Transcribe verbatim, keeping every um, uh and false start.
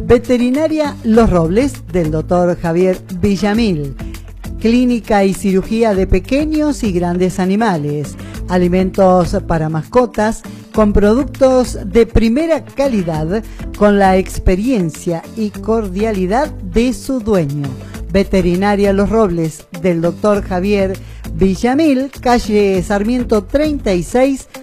Veterinaria Los Robles del doctor Javier Villamil. Clínica y cirugía de pequeños y grandes animales. Alimentos para mascotas con productos de primera calidad con la experiencia y cordialidad de su dueño. Veterinaria Los Robles del doctor Javier Villamil, calle Sarmiento treinta y seis,